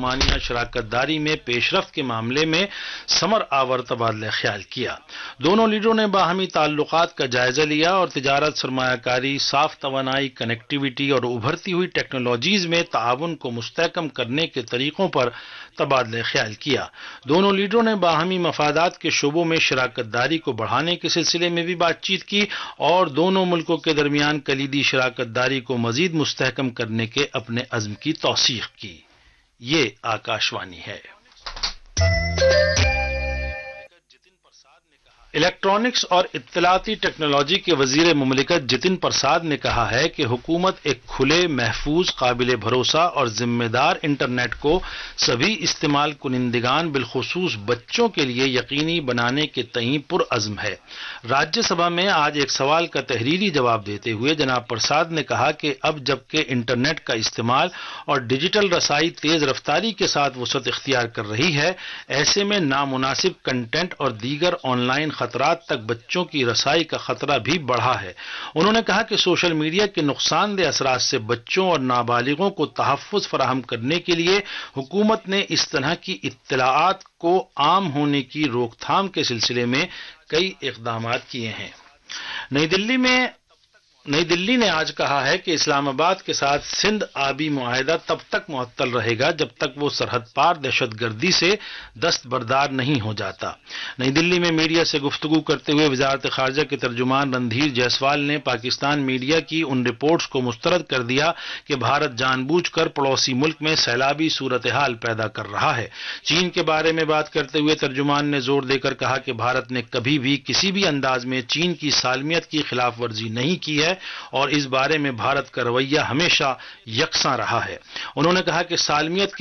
رومانیہ شراکت داری میں پیش رفت کے معاملے میں ثمر آور تبادلہ خیال کیا۔ دونوں لیڈروں نے باہمی تعلقات کا جائزہ لیا اور تجارت، سرمایہ کاری، صاف توانائی، کنیکٹیویٹی اور ابھرتی ہوئی ٹیکنالوجیز میں تعاون کو مستحکم کرنے کے طریقوں پر تبادلہ خیال کیا۔ دونوں لیڈروں نے باہمی مفادات کے شعبوں میں شراکت داری کو بڑھانے کے سلسلے میں بھی بات چیت کی اور دونوں ملکوں کے درمیان کلیدی شراکت داری کو مزید مستحکم کرنے کے اپنے عزم کی توثیق کی۔ یہ آکاشوانی ہے۔ الیکٹرانکس اور اطلاعاتی ٹیکنالوجی کے وزیر مملکت جتن پرساد نے کہا ہے کہ حکومت ایک کھلے، محفوظ، قابل بھروسہ اور ذمہ دار انٹرنیٹ کو سبھی استعمال کنندگان بالخصوص بچوں کے لیے یقینی بنانے کے تئیں پرعزم ہے۔ راجیہ سبھا میں آج ایک سوال کا تحریری جواب دیتے ہوئے جناب پرساد نے کہا کہ اب جبکہ انٹرنیٹ کا استعمال اور ڈیجیٹل رسائی تیز رفتاری کے ساتھ وسعت اختیار کر رہی ہے، ایسے میں نامناسب کنٹینٹ اور دیگر آن لائن خطرات تک بچوں کی رسائی کا خطرہ بھی بڑھا ہے۔ انہوں نے کہا کہ سوشل میڈیا کے نقصان دہ اثرات سے بچوں اور نابالغوں کو تحفظ فراہم کرنے کے لیے حکومت نے اس طرح کی اطلاعات کو عام ہونے کی روک تھام کے سلسلے میں کئی اقدامات کیے ہیں۔ نئی دلی نے آج کہا ہے کہ اسلام آباد کے ساتھ سندھ آبی معاہدہ تب تک معطل رہے گا جب تک وہ سرحد پار دہشت گردی سے دستبردار نہیں ہو جاتا۔ نئی دلی میں میڈیا سے گفتگو کرتے ہوئے وزارت خارجہ کے ترجمان رندھیر جیسوال نے پاکستان میڈیا کی ان رپورٹس کو مسترد کر دیا کہ بھارت جان بوجھ کر پڑوسی ملک میں سیلابی صورتحال پیدا کر رہا ہے۔ چین کے بارے میں بات کرتے ہوئے ترجمان نے زور دے کر کہا کہ بھارت نے کبھی بھی کسی بھی انداز میں چین کی سالمیت کی خلاف ورزی نہیں کی ہے اور اس بارے میں بھارت کا رویہ ہمیشہ یکساں رہا ہے۔ انہوں نے کہا کہ سالمیت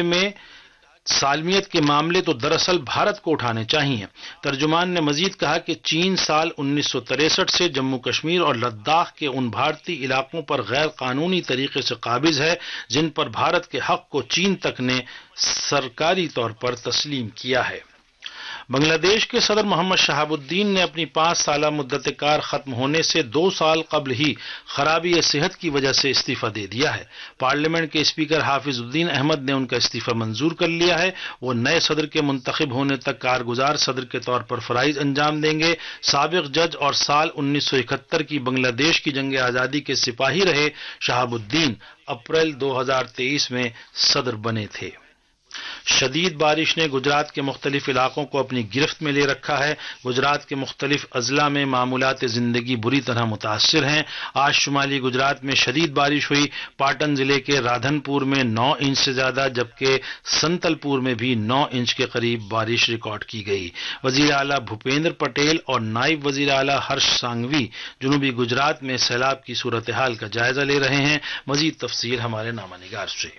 کے معاملے تو دراصل بھارت کو اٹھانے چاہیے۔ ترجمان نے مزید کہا کہ چین سال 1963 سے جموں کشمیر اور لداخ کے ان بھارتی علاقوں پر غیر قانونی طریقے سے قابض ہے جن پر بھارت کے حق کو چین تک نے سرکاری طور پر تسلیم کیا ہے۔ بنگلہ دیش کے صدر محمد شہاب الدین نے اپنی 5 سالہ مدت کار ختم ہونے سے 2 سال قبل ہی خرابی صحت کی وجہ سے استعفیٰ دے دیا ہے۔ پارلیمنٹ کے اسپیکر حافظ الدین احمد نے ان کا استعفیٰ منظور کر لیا ہے۔ وہ نئے صدر کے منتخب ہونے تک کارگزار صدر کے طور پر فرائض انجام دیں گے۔ سابق جج اور سال 1971 کی بنگلہ دیش کی جنگ آزادی کے سپاہی رہے شہاب الدین اپریل 2023 میں صدر بنے تھے۔ شدید بارش نے گجرات کے مختلف علاقوں کو اپنی گرفت میں لے رکھا ہے۔ گجرات کے مختلف اضلاع میں معمولات زندگی بری طرح متاثر ہیں۔ آج شمالی گجرات میں شدید بارش ہوئی۔ پاٹن ضلع کے رادھن پور میں 9 انچ سے زیادہ جبکہ سنتل پور میں بھی 9 انچ کے قریب بارش ریکارڈ کی گئی۔ وزیر اعلیٰ بھوپیندر پٹیل اور نائب وزیر اعلیٰ ہرش سانگوی جنوبی گجرات میں سیلاب کی صورتحال کا جائزہ لے رہے ہیں۔ مزید تفصیل ہمارے نامہ نگار سے۔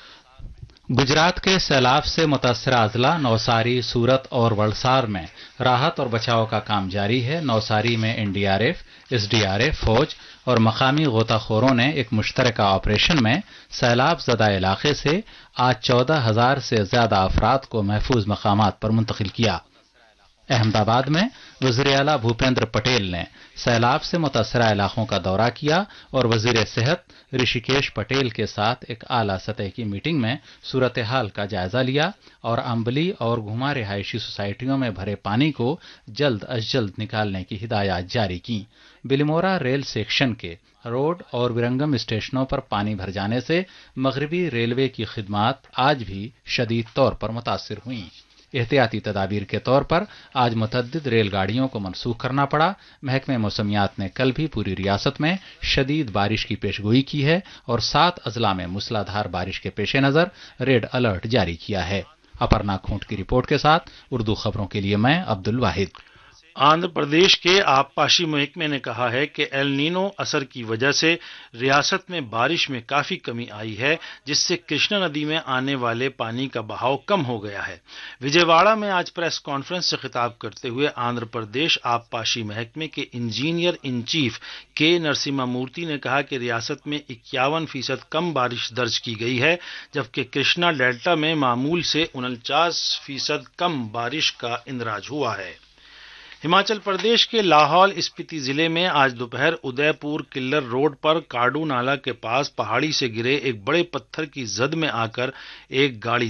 گجرات کے سیلاب سے متاثرہ اضلاع نوساری، سورت اور وڑسار میں راحت اور بچاؤ کا کام جاری ہے۔ نوساری میں NDRF، SDRF، فوج اور مقامی غوطہ خوروں نے ایک مشترکہ آپریشن میں سیلاب زدہ علاقے سے آج 14,000 سے زیادہ افراد کو محفوظ مقامات پر منتقل کیا۔ احمد آباد میں وزیر اعلیٰ بھوپیندر پٹیل نے سیلاب سے متاثرہ علاقوں کا دورہ کیا اور وزیر صحت رشیکیش پٹیل کے ساتھ ایک اعلیٰ سطح کی میٹنگ میں صورتحال کا جائزہ لیا اور امبلی اور گھما رہائشی سوسائٹیوں میں بھرے پانی کو جلد از جلد نکالنے کی ہدایات جاری کی۔ بلیمورا ریل سیکشن کے روڈ اور ورنگم اسٹیشنوں پر پانی بھر جانے سے مغربی ریلوے کی خدمات آج بھی شدید طور پر متاثر ہوئیں۔ احتیاطی تدابیر کے طور پر آج متعدد ریل گاڑیوں کو منسوخ کرنا پڑا۔ محکمہ موسمیات نے کل بھی پوری ریاست میں شدید بارش کی پیشگوئی کی ہے اور 7 اضلاع میں موسلا دھار بارش کے پیش نظر ریڈ الرٹ جاری کیا ہے۔ اپرنا کھونٹ کی رپورٹ کے ساتھ اردو خبروں کے لیے میں عبد الواحد۔ آندھرا پردیش کے آبپاشی محکمے نے کہا ہے کہ ایل نینو اثر کی وجہ سے ریاست میں بارش میں کافی کمی آئی ہے جس سے کرشنا ندی میں آنے والے پانی کا بہاؤ کم ہو گیا ہے۔ وجے واڑہ میں آج پریس کانفرنس سے خطاب کرتے ہوئے آندھرا پردیش آبپاشی محکمے کے انجینئر ان چیف کے نرسمہا مورتی نے کہا کہ ریاست میں 51% کم بارش درج کی گئی ہے جبکہ کرشنا ڈیلٹا میں معمول سے 49% کم بارش کا اندراج ہوا ہے۔ ہماچل پردیش کے لاہول اسپیتی ضلع میں آج دوپہر ادے پور کلر روڈ پر کاڈو نالہ کے پاس پہاڑی سے گرے ایک بڑے پتھر کی زد میں آ کر ایک گاڑی